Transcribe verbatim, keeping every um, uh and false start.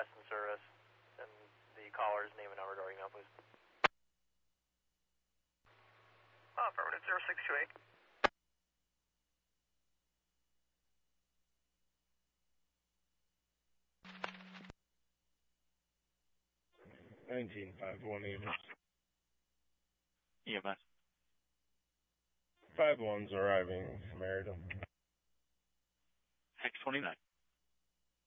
last in service, and the caller's name and number to our email, please. Uh, affirmative, zero six two eight. nineteen five one E M S. E M S. Five one's arriving from Meriden. X twenty-nine.